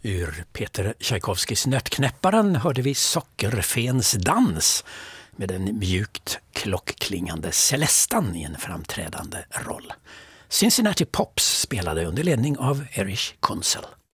Ur Peter Tchaikovskys Nötknäpparen hörde vi Sockerfens dans med den mjukt klockklingande Celestan i en framträdande roll. Cincinnati Pops spelade under ledning av Erich Kunzel.